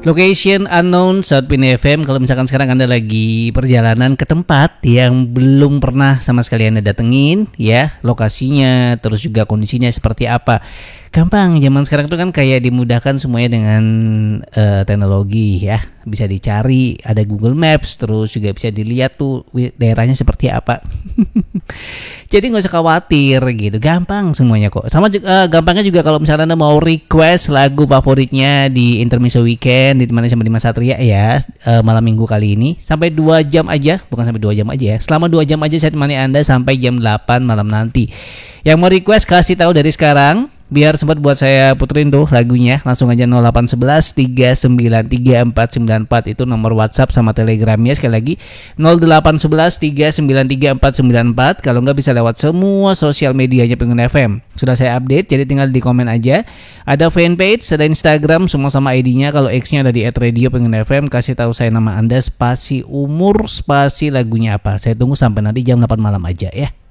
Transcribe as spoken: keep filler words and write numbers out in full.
Location unknown South Pin F M. Kalau misalkan sekarang Anda lagi perjalanan ke tempat yang belum pernah sama sekali Anda datengin, ya, lokasinya, terus juga kondisinya seperti apa. Gampang, zaman sekarang itu kan kayak dimudahkan semuanya dengan uh, teknologi, ya. Bisa dicari, ada Google Maps, terus juga bisa dilihat tuh daerahnya seperti apa. Jadi nggak usah khawatir gitu, gampang semuanya kok. Sama juga uh, gampangnya juga kalau misalnya Anda mau request lagu favoritnya di Intermezzo Weekend ditemani sama Dimas Satria, ya, uh, malam minggu kali ini sampai dua jam aja, bukan sampai dua jam aja ya. Selama dua jam aja saya temani Anda sampai jam delapan malam nanti. Yang mau request kasih tahu dari sekarang, biar sempat buat saya puterin tuh lagunya. Langsung aja nol delapan satu satu tiga sembilan tiga empat sembilan empat itu nomor WhatsApp sama Telegramnya. Sekali lagi nol delapan satu satu tiga sembilan tiga empat sembilan empat. Kalau nggak bisa lewat semua sosial medianya Pengguna F M. Sudah saya update, jadi tinggal di komen aja. Ada fanpage, ada Instagram, semua sama I D-nya. Kalau X-nya ada di et radio Pengguna F M. Kasih tahu saya nama Anda, spasi umur, spasi lagunya apa. Saya tunggu sampai nanti jam delapan malam aja ya.